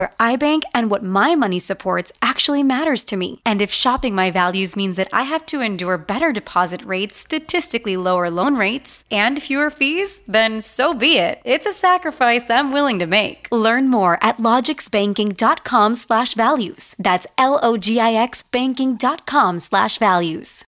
iBank and what my money supports actually matters to me. And if shopping my values means that I have to endure better deposit rates, statistically lower loan rates, and fewer fees, then so be it. It's a sacrifice I'm willing to make. Learn more at logixbanking.com/values. That's LOGIXbanking.com/values.